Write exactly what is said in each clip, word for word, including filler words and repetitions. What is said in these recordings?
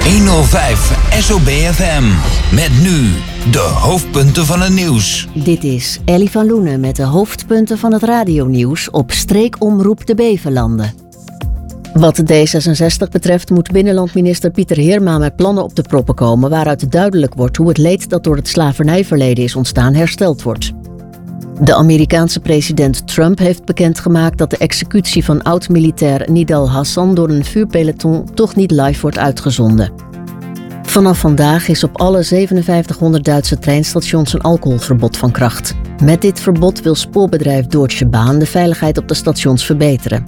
honderdvijf S O B F M. Met nu de hoofdpunten van het nieuws. Dit is Ellie van Loenen met de hoofdpunten van het radionieuws op Streekomroep de Bevelanden. Wat D zesenzestig betreft moet binnenlandminister Pieter Heerma met plannen op de proppen komen waaruit duidelijk wordt hoe het leed dat door het slavernijverleden is ontstaan hersteld wordt. De Amerikaanse president Trump heeft bekendgemaakt dat de executie van oud-militair Nidal Hassan door een vuurpeloton toch niet live wordt uitgezonden. Vanaf vandaag is op alle zevenenvijftighonderd Duitse treinstations een alcoholverbod van kracht. Met dit verbod wil spoorbedrijf Deutsche Bahn de veiligheid op de stations verbeteren.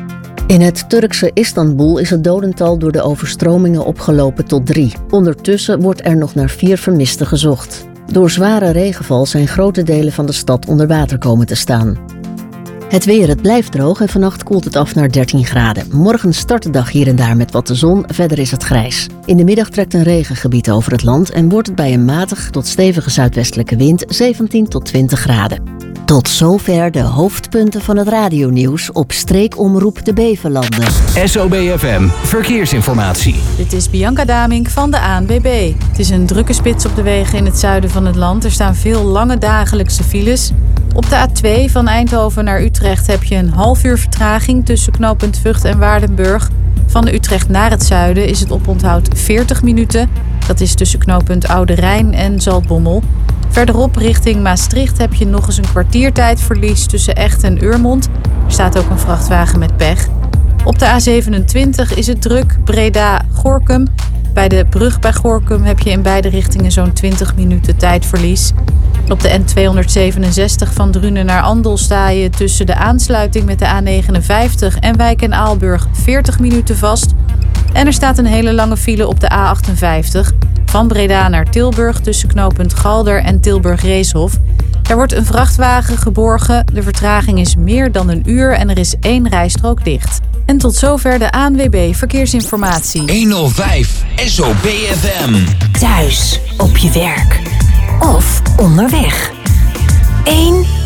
In het Turkse Istanbul is het dodental door de overstromingen opgelopen tot drie. Ondertussen wordt er nog naar vier vermisten gezocht. Door zware regenval zijn grote delen van de stad onder water komen te staan. Het weer, het blijft droog en vannacht koelt het af naar dertien graden. Morgen start de dag hier en daar met wat de zon, verder is het grijs. In de middag trekt een regengebied over het land en wordt het bij een matig tot stevige zuidwestelijke wind zeventien tot twintig graden. Tot zover de hoofdpunten van het radionieuws op Streekomroep de Bevelanden. S O B F M Verkeersinformatie. Dit is Bianca Damink van de A N W B. Het is een drukke spits op de wegen in het zuiden van het land. Er staan veel lange dagelijkse files. Op de A twee van Eindhoven naar Utrecht heb je een half uur vertraging tussen knooppunt Vught en Waardenburg. Van Utrecht naar het zuiden is het oponthoud veertig minuten. Dat is tussen knooppunt Oude Rijn en Zaltbommel. Verderop richting Maastricht heb je nog eens een kwartiertijdverlies tussen Echt en Urmond. Er staat ook een vrachtwagen met pech. Op de A zevenentwintig is het druk Breda-Gorinchem. Bij de brug bij Gorinchem heb je in beide richtingen zo'n twintig minuten tijdverlies. Op de N tweehonderdzevenenzestig van Drunen naar Andel sta je tussen de aansluiting met de A negenenvijftig en Wijk en Aalburg veertig minuten vast. En er staat een hele lange file op de A achtenvijftig... van Breda naar Tilburg tussen knooppunt Galder en Tilburg-Reeshof. Er wordt een vrachtwagen geborgen, de vertraging is meer dan een uur en er is één rijstrook dicht. En tot zover de A N W B Verkeersinformatie. honderdvijf S O B F M. Thuis, op je werk of onderweg. één